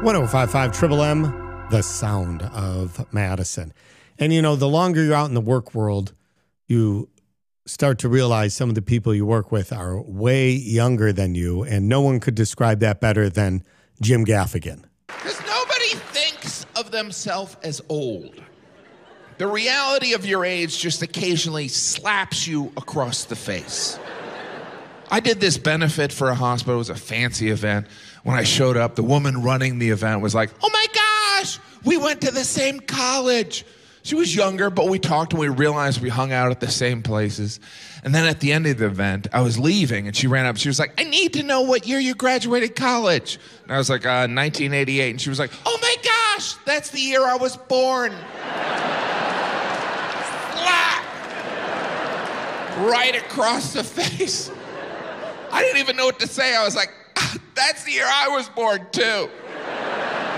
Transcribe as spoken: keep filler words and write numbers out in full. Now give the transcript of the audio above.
one oh five point five Triple M, the sound of Madison. And, you know, the longer you're out in the work world, you start to realize some of the people you work with are way younger than you, and no one could describe that better than Jim Gaffigan. Because nobody thinks of themselves as old. The reality of your age just occasionally slaps you across the face. I did this benefit for a hospital. It was a fancy event. When I showed up, the woman running the event was like, "Oh my gosh, we went to the same college." She was younger, but we talked and we realized we hung out at the same places. And then at the end of the event, I was leaving and she ran up. She was like, "I need to know what year you graduated college." And I was like, uh, nineteen eighty-eight. And she was like, "Oh my gosh, that's the year I was born." Slap! Right across the face. I didn't even know what to say. I was like, "That's the year I was born too."